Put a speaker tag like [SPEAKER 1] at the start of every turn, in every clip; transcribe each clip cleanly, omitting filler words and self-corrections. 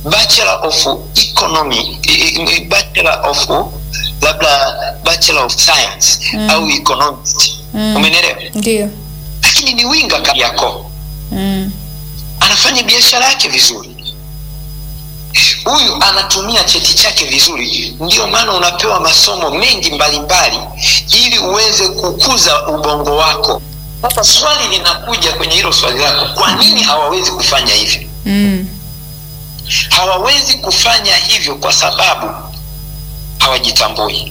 [SPEAKER 1] Bachelor of Economy, Bachelor of labda Bachelor of Science au Economist. Umeelewa?
[SPEAKER 2] Ndio.
[SPEAKER 1] Lakini ni winga Kariakoo. Anafanya biashara yake vizuri. Huyu anatumia cheti chake vizuri, ndio maana unapewa masomo mengi mbalimbali ili uweze kukuza ubongo wako. Sasa swali linakuja kwenye hilo swali lako, kwa nini hawawezi kufanya hivyo? Hawawezi kufanya hivyo kwa sababu hawajitambui.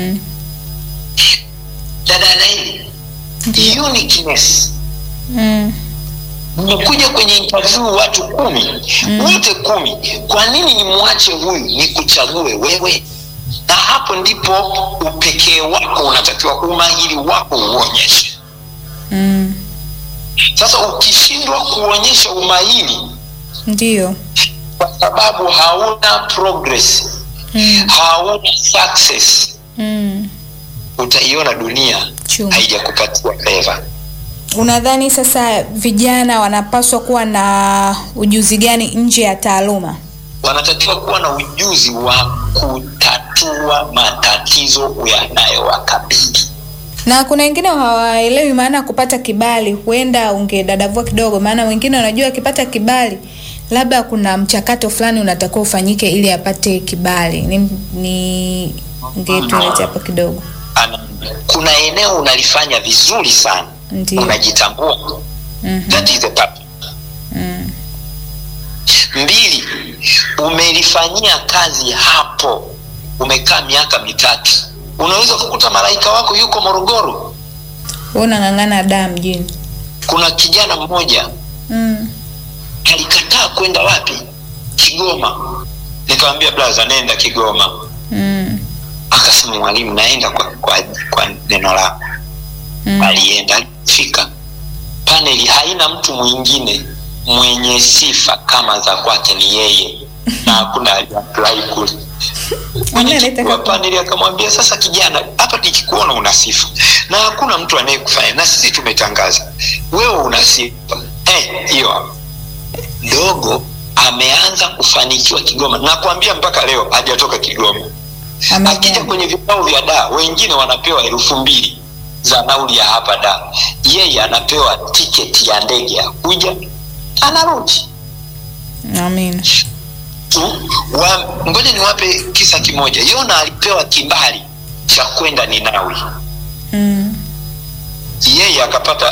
[SPEAKER 1] Dada Naili, uniqueness. Nimekuja kwenye interview watu 10, wote 10. Kwa nini nimwache huyu nikuchague wewe? Na hapo ndipo upekee wako unatakiwa, umahiri wako uonyeshe. Sasa ukishindwa kuonyesha umahiri,
[SPEAKER 2] ndio
[SPEAKER 1] kwa sababu hauna progress, hauna success, utaiona dunia haijakupatia favor.
[SPEAKER 2] Unadhani sasa vijana wanapaswa kuwa na ujuzi gani nje ya taaluma?
[SPEAKER 1] Wanatakiwa kuwa na ujuzi wa kutatua matatizo yanayowakabili.
[SPEAKER 2] Na kuna wengine hawaelewi maana kupata kibali. Huenda ungedadavua kidogo, maana wengine wanajua akipata kibali labda kuna mchakato fulani unatakiwa ufanyike ili apate kibali. Ungetueleza hapo kidogo.
[SPEAKER 1] Kuna eneo unalifanya vizuri sana.
[SPEAKER 2] Ndiyo.
[SPEAKER 1] Unajitambua. That is the part. 2, umelifanyia kazi hapo, umekaa miaka 3. Unaweza kukuta malaika wako yuko Morogoro.
[SPEAKER 2] Unang'ang'ana damu mjini. Kuna
[SPEAKER 1] kijana mmoja alikataa kwenda wapi? Kigoma. Nikamwambia brother, nenda Kigoma. Akasema mwalimu, naenda kwa neno lako. Alienda, fika paneli, haina mtu mwingine mwenye sifa kama za kwake, ni yeye. Na hakuna aliapply kule. Kwa paneli akamwambia, sasa kijana, hapa nikikuona una sifa na hakuna mtu anayekufanya, na sisi tumetangaza wewe una sifa. Hiyo dogo ameanza kufanikiwa Kigoma. Nakwambia mpaka leo hajatoka Kigoma. Akija kwenye vikao vya Dar, wengine wanapewa 2,000 za nauli ya hapa Dar. Yeye anapewa tiketi ya ndege ya kuja, anarudi.
[SPEAKER 2] Amen.
[SPEAKER 1] Ngoja niwape kisa kimoja. Yona alipewa kibali cha kwenda Ninawi. Yeye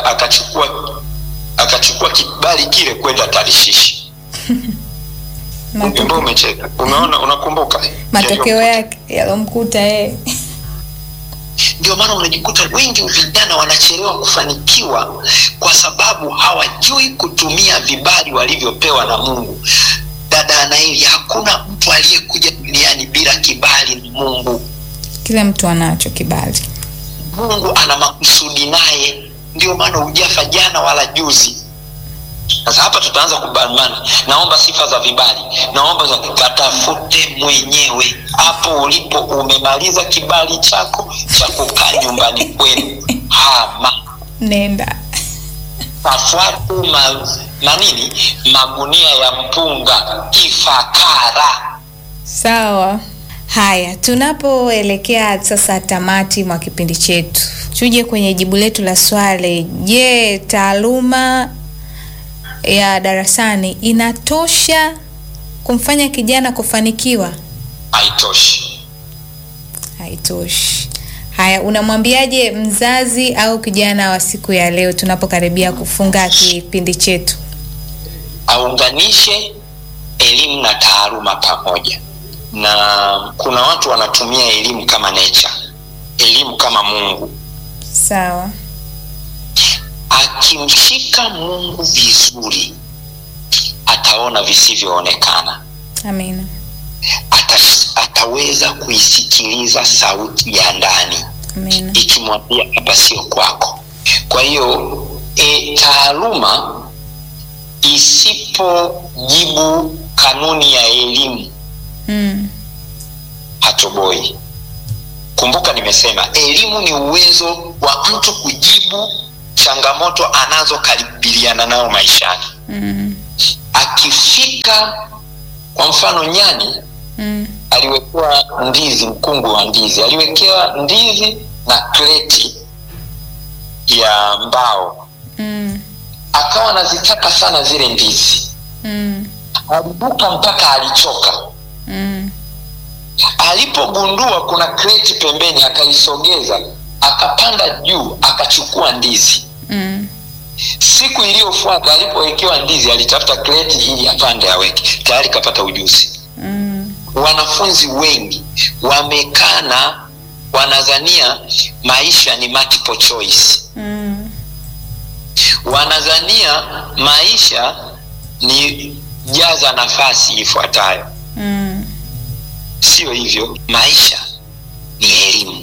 [SPEAKER 1] akachukua kibali kile kwenda Tarishishi. Ndio umecheka. Umeona, unakumbuka
[SPEAKER 2] matokeo yake yalomkuta yeye.
[SPEAKER 1] Ndio maana unajikuta wengi vijana wanachelewa kufanikiwa kwa sababu hawajui kutumia vibali walivyopewa na Mungu. Dada Naili, hakuna mtu aliyekuja duniani bila kibali na Mungu.
[SPEAKER 2] Kila mtu anacho kibali.
[SPEAKER 1] Mungu ana makusudi naye. Ndio maana hujafa jana wala juzi. Sasa hapa tutaanza kubanana. Naomba sifa za vibali. Naomba za katafute mwenyewe. Hapo ulipo umemaliza kibali chako cha kukaa nyumbani kwenu. Hama.
[SPEAKER 2] Nenda.
[SPEAKER 1] Tafuatu magunia ya mpunga Ifakara.
[SPEAKER 2] Sawa. Haya, tunapoelekea sasa tamati mwa kipindi chetu, tuje kwenye jibu letu la swali. Je, taaluma ya darasani inatosha kumfanya kijana kufanikiwa?
[SPEAKER 1] Haitoshi.
[SPEAKER 2] Haitoshi. Haya, unamwambiaje mzazi au kijana wa siku ya leo tunapokaribia kufunga kipindi chetu?
[SPEAKER 1] Aunganishe elimu na taaluma pamoja. Na kuna watu wanatumia elimu kama nature, elimu kama Mungu.
[SPEAKER 2] Sawa.
[SPEAKER 1] Akimshika Mungu vizuri, ataona visivyoonekana.
[SPEAKER 2] Amina.
[SPEAKER 1] Ataweza kuisikiliza sauti ya ndani.
[SPEAKER 2] Amina.
[SPEAKER 1] Ikimwambia hapa sio kwako. Kwa hiyo taaluma isipojibu kanuni ya elimu, hatoboi. Kumbuka nimesema elimu ni uwezo wa mtu kujibu changamoto anazokabiliana nao maishani. Akifika Kwa mfano nyani aliwekewa ndizi, mkungu wa ndizi, aliwekewa ndizi na kreti ya mbao. Akawa anazitaka sana zile ndizi. Alibuka mpaka alichoka. Alipogundua kuna kreti pembeni, akaisogeza, akapanda juu, akachukua ndizi. Siku iliyofuata alipowekewa ndizi, alitafuta kreti ili apande aweke. Tayari kapata ujuzi. Wanafunzi wengi wamekana, wanazania maisha ni multiple choice. Wanazania maisha ni jaza nafasi ifuatayo. Sio hivyo. Maisha ni elimu.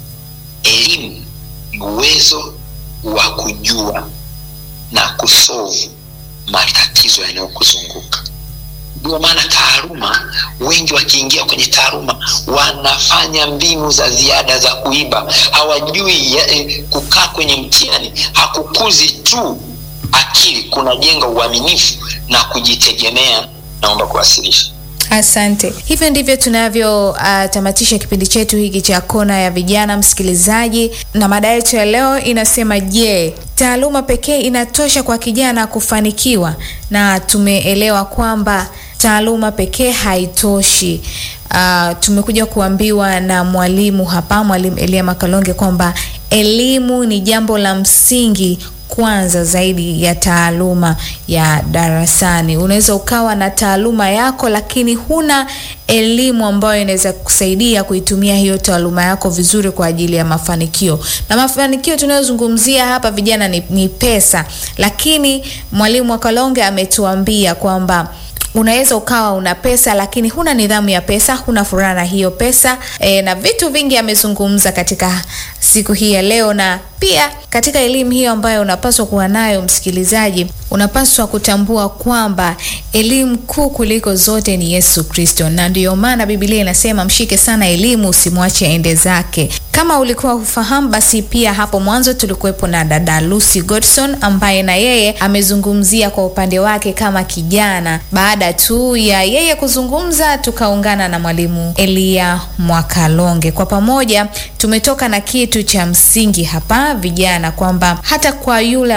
[SPEAKER 1] Elimu ni uwezo wa kujua na kusolve matatizo yanayokuzunguka. Ndio maana taaluma, wengi wakiingia kwenye taaluma wanafanya mbinu za ziada za kuiba. Hawajui kukaa kwenye mtihani hakukuzi tu akili, kunajenga uaminifu na kujitegemea. Naomba kuwasilisha.
[SPEAKER 2] Asante. Hivyo ndivyo tunavyo tamatisha kipindi chetu hiki cha Kona ya Vijana, msikilizaji, na mada yetu ya leo inasema, je, taaluma pekee inatosha kwa kijana kufanikiwa? Na tumeelewa kwamba taaluma pekee haitoshi. Tumekuja kuambiwa na mwalimu hapa, Mwalimu Elia Makalonge, kwamba elimu ni jambo la msingi kwanza zaidi ya taaluma ya darasani. Unaweza ukawa na taaluma yako lakini huna elimu ambayo inaweza kusaidia kuitumia hiyo taaluma yako vizuri kwa ajili ya mafanikio. Na mafanikio tunayozungumzia hapa vijana ni pesa. Lakini Mwalimu Makalonge ametuambia kwamba unaweza ukawa una pesa lakini huna nidhamu ya pesa, huna furaha na hiyo pesa, na vitu vingi amezungumza katika siku hii ya leo. Na pia katika elimu hiyo ambayo unapaswa kuwa nayo, msikilizaji, unapaswa kutambua kwamba elimu kuu kuliko zote ni Yesu Kristo. Na ndio maana Biblia inasema mshike sana elimu, usimwache ende zake. Kama ulikuwa hufahamu, basi pia hapo mwanzo tulikuwepo na dada Lucy Godson ambaye na yeye amezungumzia kwa upande wake kama kijana. Baada tu ya yeye kuzungumza, tukaungana na Mwalimu Elia Makalonge. Kwa pamoja tumetoka na kitu cha msingi hapa vijana, kwamba hata kwa yule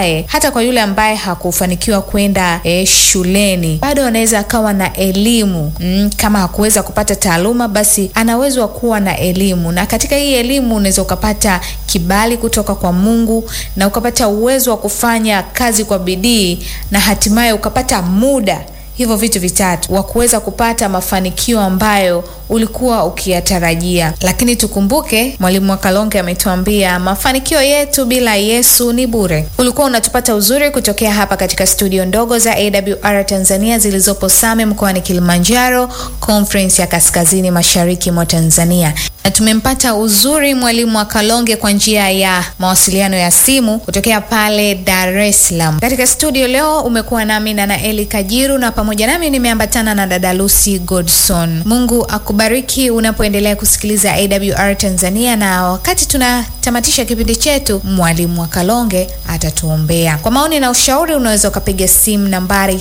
[SPEAKER 2] ambaye hakufanikiwa kwenda shuleni, bado anaweza akawa na elimu. Kama hakuweza kupata taaluma, basi anaweza kuwa na elimu. Na katika hii elimu unaweza ukapata kibali kutoka kwa Mungu, na ukapata uwezo wa kufanya kazi kwa bidii, na hatimaye ukapata muda. Hivyo vitu vitatu wa kuweza kupata mafanikio ambayo ulikuwa ukiyatarajia. Lakini tukumbuke, Mwalimu Makalonge ametuambia mafanikio yetu bila Yesu ni bure. Ulikuwa unatupata uzuri kutokea hapa katika studio ndogo za AWR Tanzania zilizopo Same mkoani Kilimanjaro, Conference ya Kaskazini Mashariki mwa Tanzania. Na tumempata uzuri Mwalimu Makalonge kwa njia ya mawasiliano ya simu kutokea pale Dar es Salaam. Katika studio leo umekuwa nami na Eli Kajiru, na pamoja nami nimeambatana na dada Lucy Godson. Mungu akubariki unapoendelea kusikiliza AWR Tanzania, na wakati tunatamatisha kipindi chetu, Mwalimu Makalonge atatuombea. Kwa maoni na ushauri unaweza ukapiga simu nambari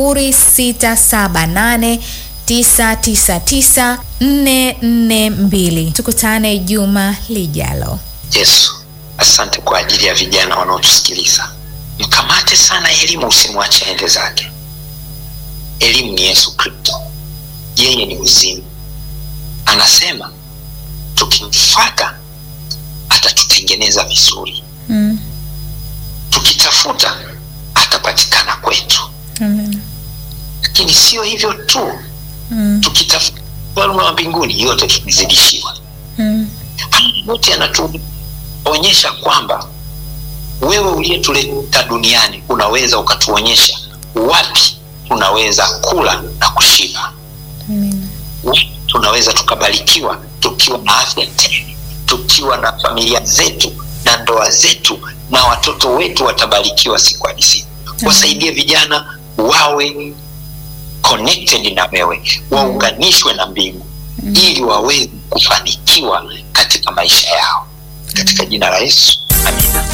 [SPEAKER 2] 0678999442. Tukutane juma lijalo.
[SPEAKER 1] Yesu, asante kwa ajili ya vijana wanaotusikiliza. Mkamate sana elimu, usimwache ende zake. Elimu ni Yesu Kristo. Yeye ni uzima. Anasema tukimfuata atatutengeneza vizuri. Tukitafuta atapatikana kwetu. Lakini sio hivyo tu. Tukitafuta ufalme wa mbinguni, yote tutazidishiwa. Yote anatuonyesha kwamba wewe uliyetuleta duniani unaweza ukatuonyesha wapi tunaweza kula na kushiba. Tunaweza tukabarikiwa tukiwa na afya tele, tukiwa na familia zetu na ndoa zetu, na watoto wetu watabarikiwa siku hadi siku. Wasaidie vijana wawe connected na wewe, waunganishwe na mbingu, ili waweze kufanikiwa katika maisha yao. Katika jina la Yesu, amina.